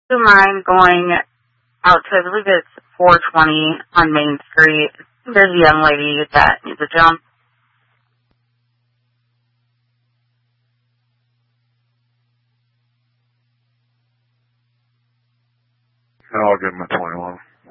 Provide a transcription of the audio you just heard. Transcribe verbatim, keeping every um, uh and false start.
Do you mind going out to, I believe it's four twenty on Main Street? There's a young lady that needs a jump. I'll give him a twenty-one.